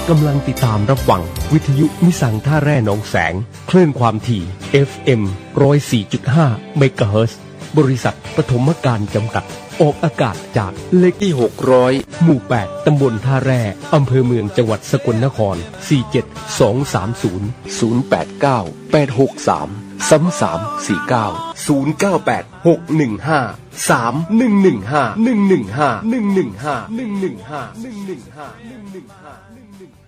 กำลังติดตามรับฟังวิทยุมิสังท่าแร่หนองแสงคลื่นความถี่ FM 104.5 เมกะเฮิรตซ์บริษัทปฐมการจำกัดออกอากาศจากเลขที่600หมู่8ตำบลท่าแร่อำเภอเมืองจังหวัดสกลนคร4720863386349 098 615 3115115 115 115 115 115 115